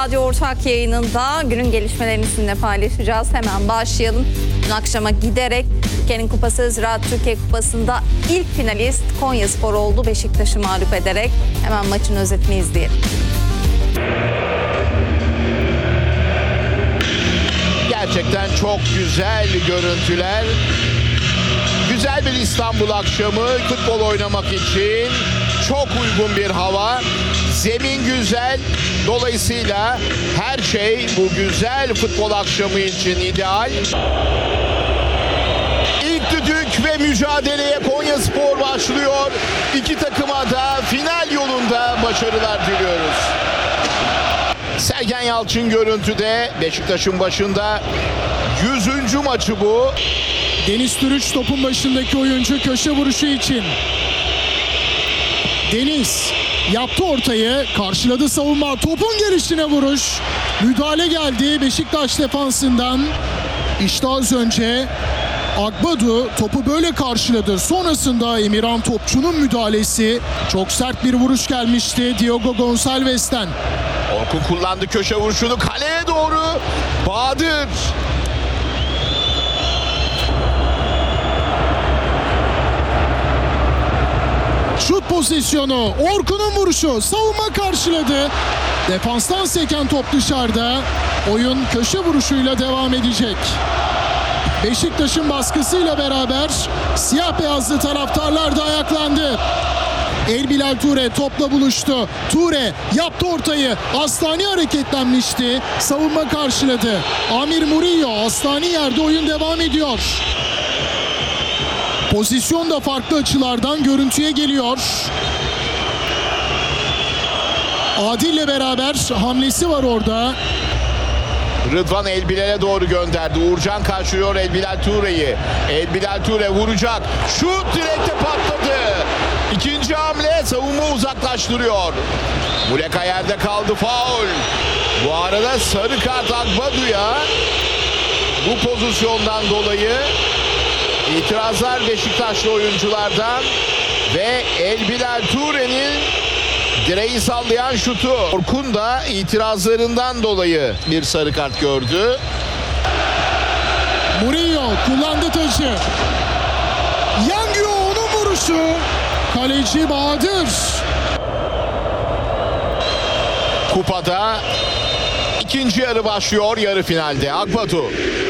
Radyo ortak yayınında günün gelişmelerini sizinle paylaşacağız. Hemen başlayalım. Dün akşama giderek Türkiye'nin kupası Ziraat Türkiye Kupası'nda ilk finalist Konyaspor oldu. Beşiktaş'ı mağlup ederek hemen maçın özetini izleyelim. Gerçekten çok güzel görüntüler. Güzel bir İstanbul akşamı futbol oynamak için çok uygun bir hava. Zemin güzel. Dolayısıyla her şey bu güzel futbol akşamı için ideal. İlk düdük ve mücadeleye Konyaspor başlıyor. İki takıma da final yolunda başarılar diliyoruz. Sergen Yalçın görüntüde, Beşiktaş'ın başında 100. maçı bu. Deniz Türüç topun başındaki oyuncu, köşe vuruşu için. Deniz yaptı ortayı, karşıladı savunma, topun gelişine vuruş. Müdahale geldi Beşiktaş defansından. İşte az önce Agbadu topu böyle karşıladı. Sonrasında Emirhan Topçu'nun müdahalesi. Çok sert bir vuruş gelmişti Diogo Gonçalves'ten. Orkun kullandı köşe vuruşunu kaleye doğru. Bahadır. Şut pozisyonu, Orkun'un vuruşu, savunma karşıladı. Defanstan seken top dışarıda. Oyun köşe vuruşuyla devam edecek. Beşiktaş'ın baskısıyla beraber siyah beyazlı taraftarlar da ayaklandı. Elbilal Ture topla buluştu. Ture yaptı ortayı. Aslani hareketlenmişti. Savunma karşıladı. Amir Murillo Aslani yerde, oyun devam ediyor. Pozisyon da farklı açılardan görüntüye geliyor. Adil'le beraber hamlesi var orada. Rıdvan Elbilal'e doğru gönderdi. Uğurcan karşılıyor Elbilal Ture'yi. Elbilal Ture vuracak. Şut direkte patladı. İkinci hamle savunma uzaklaştırıyor. Muleka yerde kaldı, faul. Bu arada sarı kart Agbadu'ya. Bu pozisyondan dolayı itirazlar Beşiktaşlı oyunculardan ve Elbilal Ture'nin direği sallayan şutu. Orkun da itirazlarından dolayı bir sarı kart gördü. Murillo kullandı taşı. Yangio onun vuruşu. Kaleci Bahadır. Kupada ikinci yarı başlıyor, yarı finalde. Agbadu.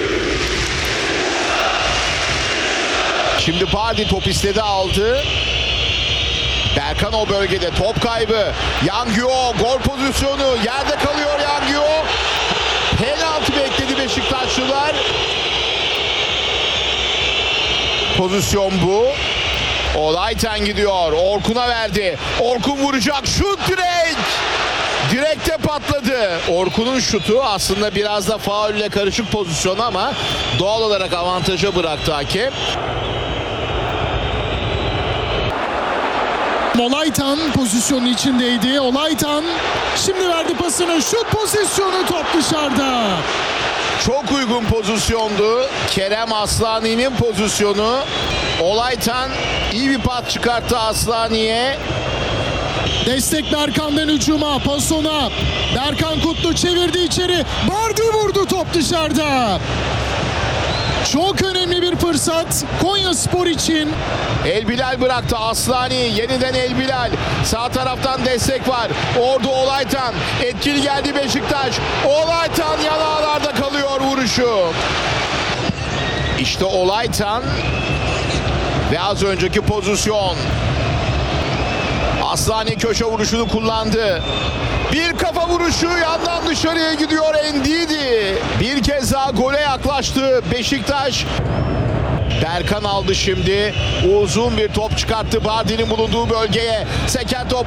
Şimdi Bardi top istedi, aldı. Berkan o bölgede, top kaybı. Yangio gol pozisyonu, yerde kalıyor Yangio. Penaltı bekledi Beşiktaşlılar. Pozisyon bu. Olayten gidiyor. Orkun'a verdi. Orkun vuracak. Şut direk. Direkte patladı. Orkun'un şutu aslında biraz da faulle karışık pozisyon ama doğal olarak avantaja bıraktı hakem. Olaytan pozisyonun içindeydi. Olaytan şimdi verdi pasını. Şut pozisyonu, top dışarıda. Çok uygun pozisyondu. Kerem Aslani'nin pozisyonu. Olaytan iyi bir pas çıkarttı Aslani'ye. Destek Berkan'dan hücuma, pasona. Berkan Kutlu çevirdi içeri. Bardi vurdu, top dışarıda. Çok önemli bir fırsat Konyaspor için. Elbilal bıraktı. Aslani yeniden Elbilal. Sağ taraftan destek var. Orada Olaytan. Etkili geldi Beşiktaş. Olaytan yanağlarda kalıyor vuruşu. İşte Olaytan ve az önceki pozisyon. Aslani köşe vuruşunu kullandı. Bir kafa vuruşu yandan dışarıya gidiyor Ndidi. Bir kez daha gole yaklaştı Beşiktaş. Berkan aldı şimdi. Uzun bir top çıkarttı Bardi'nin bulunduğu bölgeye. Seken top